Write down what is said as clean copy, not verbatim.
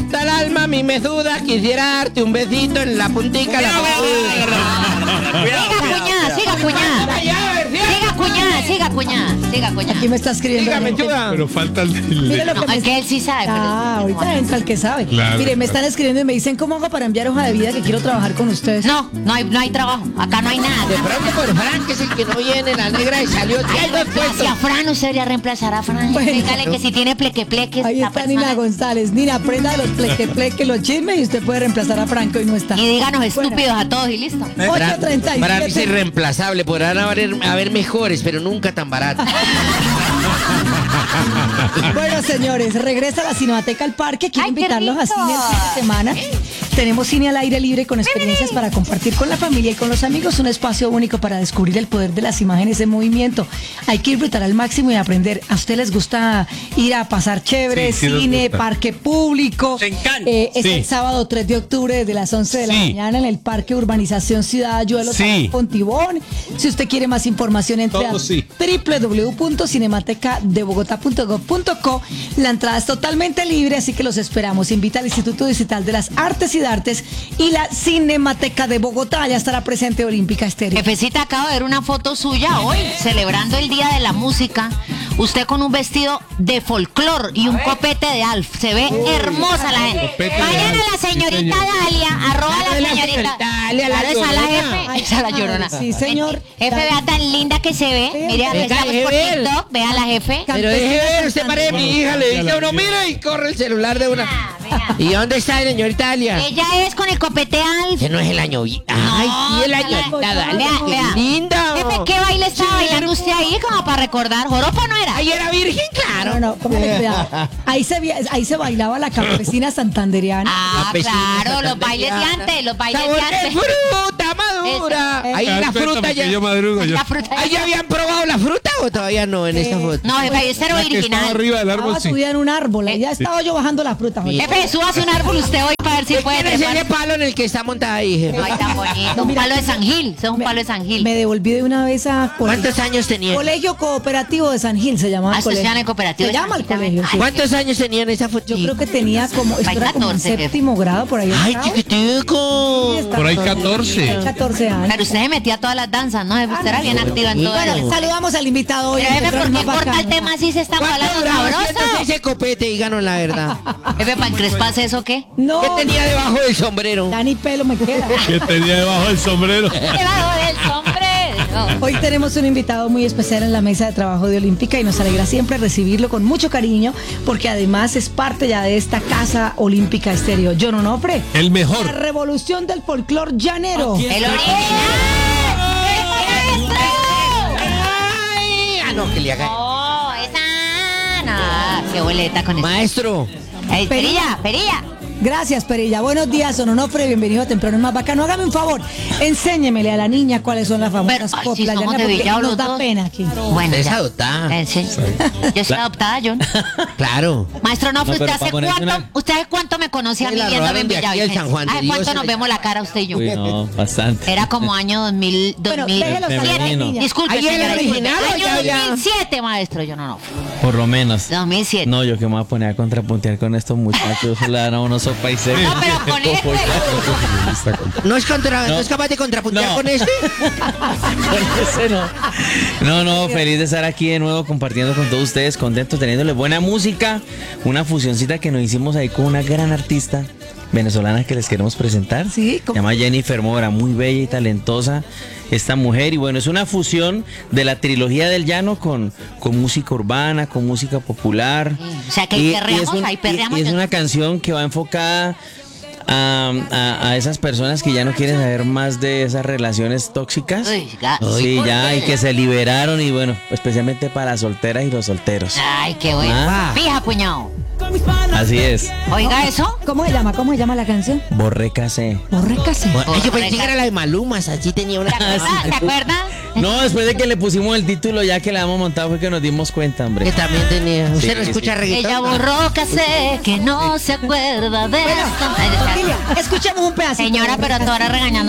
hasta el alma, mi mesuda, quisiera darte un besito en la puntica de la Siga, cuñada. Aquí me está escribiendo. Dígame, chuda. Pero falta el... Mire lo que No, es que él sí sabe. ahorita entra el que sabe. Claro, Mire, me están escribiendo y me dicen, ¿cómo hago para enviar hoja de vida que quiero trabajar con ustedes? No hay trabajo. Acá no hay nada. De pronto por Fran, que es el que no viene, la negra y salió. Sí, hay dos puestos. Hacia Fran, usted debería reemplazar a Fran. Bueno. Dígale que si tiene pleque-pleques. Ahí la está persona. Nina González. Nina, aprenda de los pleque, los chismes y usted puede reemplazar a Franco y no está. Y díganos Bueno. estúpidos a todos y listo. Para mí es 8:37. irreemplazable, podrán haber mejores, pero nunca tan baratos. Bueno, señores, regresa a la Cinemateca al Parque. Quiero ¡Ay, qué invitarlos a rico! cine el fin de semana. Tenemos cine al aire libre con experiencias para compartir con la familia y con los amigos. Un espacio único para descubrir el poder de las imágenes en movimiento. Hay que disfrutar al máximo y aprender. ¿A ustedes les gusta ir a pasar chévere? Sí, nos Cine, gusta. parque público. Es Sí. el sábado 3 de octubre desde las 11 de la Sí. mañana en el Parque Urbanización Ciudad Ayuelo, Sí. Pontibón. Si usted quiere más información, entre a Todo sí. www.cinematecadebogotá.gov.co. La entrada es totalmente libre, así que los esperamos. Invita al Instituto Digital de las Artes y Dartes y la Cinemateca de Bogotá. Ya estará presente Olímpica Estéreo. Jefecita, acabo de ver una foto suya hoy, celebrando el Día de la Música. Usted con un vestido de folclor y un copete de Alf. Se ve hermosa la gente. Copete de Vayan Alf, a la señorita sí, señor. Dalia, arroba a la señorita. Dalia, la Claro, esa es la Llorona. jefe. Esa es la Llorona. Sí, señor. Jefe, vea tan linda que se ve. Mire, aquí Venga, estamos por jefe. TikTok. Vea la jefe. Pero deje ver, usted pare de mi hija, le dice a uno, mira y corre el celular de una. Ah, vea. ¿Y dónde está la señorita Dalia? Ella es con el copete Alf. Que no es el año. Ay, sí, el año. Vea, vea. ¡Qué linda! Jefe, ¿qué baile estaba bailando usted ahí como para recordar? ¿Joropo no era? Ay, era virgen, claro. No, ¿cómo le cuidado? Ahí se bailaba la campesina santandereana. Ah, Campesina claro, los bailes de santandereana. antes, los bailes Sabor de de antes. fruta madura. Eso. Ahí la fruta ya. Yo madrugo, yo. La fruta. ¿Ahí ya habían probado la fruta o todavía no en esta foto? No, jefe, ese era La que estaba original. arriba del Estaba árbol, sí. subida en un árbol. Ya estaba yo bajando las frutas. Jorge. Jefe, súbase un árbol usted hoy para ver si puede ¿Quién es ese trepar. palo en el que está montada ahí, jefe? Ay, tan bonito. Un palo de San Gil. Ese es un palo de San Gil. Me devolví de una vez a ¿Cuántos años tenía? Colegio Cooperativo de San Gil se llamaba Ah, el esto se colegio. llama el cooperativo Se de llama San el Gil colegio. también. sí. ¿Cuántos años tenía en esa foto? Yo creo que tenía como, esto era como en 14, jefe. séptimo grado, por ahí. ¡Ay, estaba. chiquitico! Por ahí 14. 14 años. Pero usted se metía a todas las danzas, ¿no? Usted era bien activa en todo Bueno, eso. saludamos al invitado hoy. Pero en jefe, ¿por programa qué corta el bacano. tema así se está ¿Cuánto hablando duraba sabroso? haciéndose ese copete? Díganos la verdad. Jefe, ¿para encresparse eso qué? No, ¿Qué tenía debajo del sombrero? ya ni pelo me queda. Que tenía debajo del sombrero. Debajo del sombrero. Hoy tenemos un invitado muy especial en la mesa de trabajo de Olímpica y nos alegra siempre recibirlo con mucho cariño porque además es parte ya de esta casa Olímpica Estéreo. John Onofre, El la mejor. revolución del folclor llanero. El original. ¡Ay! Ah, no, que le haga. No, esa. No, qué boleta con eso. Maestro. Ey, Perilla, Perilla. Gracias, Perilla. Buenos días, Don Onofre. Bienvenido a Temprano es Más Bacano. Hágame un favor, enséñemele a la niña cuáles son las famosas Pero, ay, coplas sí, somos llaneras, de porque Villao nos los da dos. pena aquí. Bueno, Es ya. adoptada. Sí. Yo soy adoptada, John. Claro. Maestro Onofre, No, pero ¿usted para hace ponerse cuánto, una- usted hace cuánto me conocía a Sí, mí la viéndome en robaron de aquí del Villavicencio? San Juan de ¿Hace Dios, cuánto nos el- vemos la cara usted y yo? Uy, no, bastante. Era como año 2000, Bueno, 2000. déjelo salir a la Femenino. niña. Disculpe, ¿Ahí era señora, disculpe. original o Año ya había? 2007, maestro, yo no. Por lo menos. 2007. No, yo que me voy a poner a contrapuntear con estos muchachos. Le dan a uno sopa y seco. No, pero con este. ¿No es, no es capaz de contrapuntear No. con este? Con ese no. No, feliz de estar aquí de nuevo compartiendo con todos ustedes, contento, teniéndole buena música, una fusioncita que nos hicimos ahí con una gran artista venezolana que les queremos presentar. Sí, Se ¿cómo? llama Jennifer Mora, muy bella y talentosa esta mujer. Y bueno, es una fusión de la trilogía del llano con música urbana, con música popular. O sea, que ahí perreamos, es ahí perreamos. y es una canción que va enfocada a esas personas que ya no quieren saber más de esas relaciones tóxicas. Uy, Sí, ¿por ya, qué? y que se liberaron y bueno, especialmente para las solteras y los solteros. Ay, qué bueno. Ah. Fija, cuñado. Así es. Oiga eso. ¿Cómo se llama? ¿Cómo se llama la canción? Borrécase. Borrécase. Ay, yo pensé que era la de Malumas, así tenía una. ¿Te acuerdas? ¿Te acuerdas? No, después de que le pusimos el título ya que la habíamos montado fue que nos dimos cuenta, Que hombre. también tenía. ¿Usted no Sí, escucha sí. reggaetón? Ella borró que sé que no se acuerda de esto. Ay, Familia, escuchemos un pedacito. Señora, pero toda hora regañando